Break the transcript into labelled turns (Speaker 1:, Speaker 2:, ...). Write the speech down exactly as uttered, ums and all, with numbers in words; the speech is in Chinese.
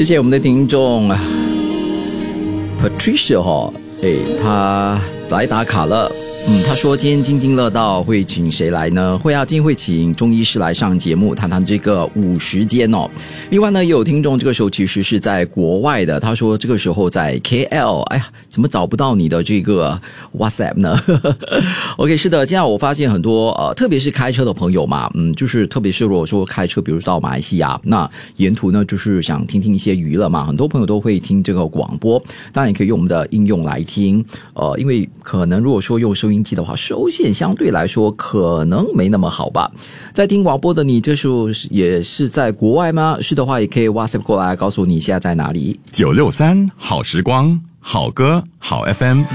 Speaker 1: 谢谢我们的听众 Patricia 哈，哎，他来打卡了。嗯，他说今天津津乐道会请谁来呢？会啊，今天会请中医师来上节目，谈谈这个午时间哦。另外呢，也有听众这个时候其实是在国外的，他说这个时候在 K L， 哎呀，怎么找不到你的这个 WhatsApp 呢？OK， 是的，现在我发现很多呃，特别是开车的朋友嘛，嗯，就是特别是如果说开车，比如到马来西亚，那沿途呢就是想听听一些娱乐嘛，很多朋友都会听这个广播，当然也可以用我们的应用来听，呃，因为可能如果说用收音机的话，收线相对来说可能没那么好吧。在听广播的你，这时候也是在国外吗？是的话，也可以 WhatsApp 过来告诉你现在在哪里。
Speaker 2: 九六三好时光，好歌好 F M。